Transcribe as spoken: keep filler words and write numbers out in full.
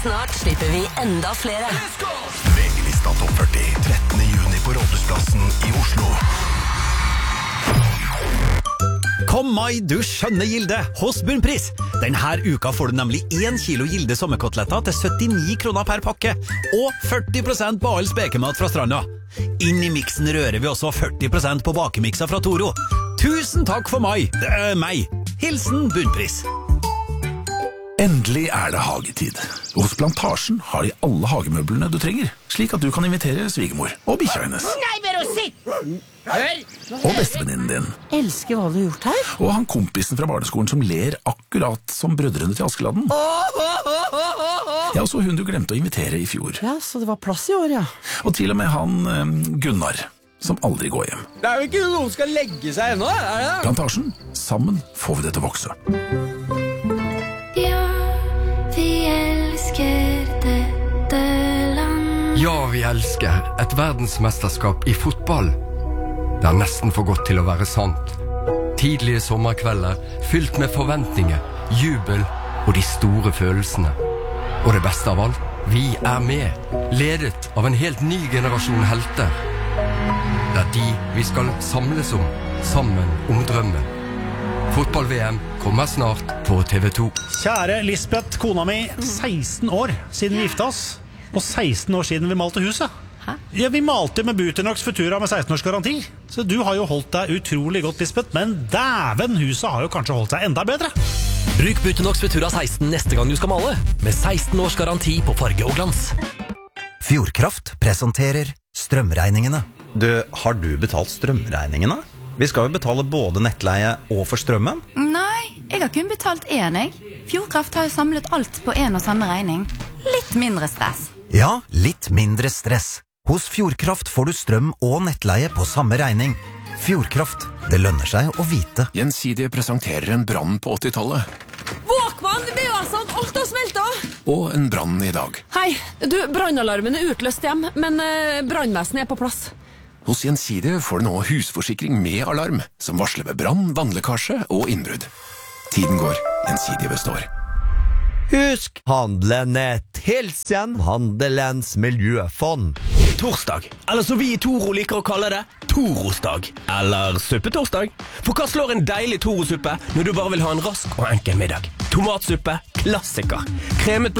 Snart slipper vi enda flere. V G-lista topp førti, trettende juni på Rådhusplassen i Oslo. Kom mai, du skjønne Gilde, hos Bunnpris. Denne uka får du nemlig en kilo Gilde sommerkoteletter til syttini kroner per pakke, og førti prosent på all spekemat fra stranda. Inn i miksen rører vi også førti prosent på bakemikser fra Toro. Tusen takk for mai, øh, meg. Hilsen Bunnpris. Endelig er det hagetid. Hos Plantasjen har de alle hagemøblene du trenger, slik at du kan invitere svigermor og bikkja hennes. Nei, bare sitt! Hør! Og bestevenninnen din. Elsker hva du har gjort her. Og han kompisen fra barneskolen som ler akkurat som brødrene til Askeladden. Ja, så hun du glemte å invitere i fjor. Ja, så det var plass i år, ja. Og til og med han um, Gunnar, som aldri går hjem. Det er jo ikke noen som skal legge seg ennå, er det da? Plantasjen, sammen får vi det til å vokse. Ja, vi elsker dette land. Ja, vi elsker et verdensmesterskap i fotball. Det er nesten for godt til å være sant. Tidlige sommerkvelder, fylt med forventninger, jubel og de store følelsene. Og det beste av alt, vi er med, ledet av en helt ny generasjon helter. Det er de vi skal samles om, sammen om drømmen. Fotball-V M kommer snart på T V to. Kjære Lisbeth, kona mi, seksten år siden vi gifta oss, og seksten år siden vi malte huset. Hæ? Ja, vi malte med Buternox Futura med seksten års garanti. Så du har jo holdt deg utrolig godt, Lisbeth, men dæven, huset har jo kanskje holdt seg enda bedre. Bruk Buternox Futura seksten neste gang du skal male, med seksten års garanti på farge og glans. Fjordkraft presenterer strømregningene. Du, har du betalt strømregningene? Vi skal jo betale både nettleie og for strømmen. Nei, jeg har kun betalt én, jeg. Fjordkraft har jo samlet alt på en og samme regning. Litt mindre stress. Ja, litt mindre stress. Hos Fjordkraft får du strøm og nettleie på samme regning. Fjordkraft, det lønner seg å vite. Gjensidige presenterer en brann på åttitallet. Våkmann, det er jo sånn, alt har smeltet. Og en brann i dag. Hei, du, brannalarmen er utløst hjem, men eh, brannvesenet er på plass. Hos Gjensidige får du nå husforsikring med alarm, som varsler ved brann, vannlekkasje og innbrudd. Tiden går, Gjensidige består. Husk, handelen er tilsen Handelens miljøfond. Torsdag, eller som vi i Toro liker å kalle det, Torosdag. Eller suppetorsdag. For hva slår en deilig Torosuppe når du bare vil ha en rask og enkel middag? Tomatsuppe, klassiker. Kremet